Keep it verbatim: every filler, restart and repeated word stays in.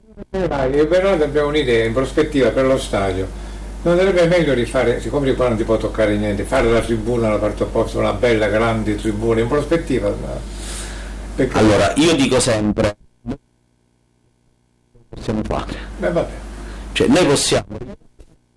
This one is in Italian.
Eh, vai, e Bernardo abbiamo un'idea in prospettiva per lo stadio. Non sarebbe meglio rifare, siccome qua non ti può toccare niente, fare la tribuna alla parte opposta, una bella grande tribuna in prospettiva? No? Perché, Allora, io dico sempre, possiamo fare, beh, vabbè. cioè noi possiamo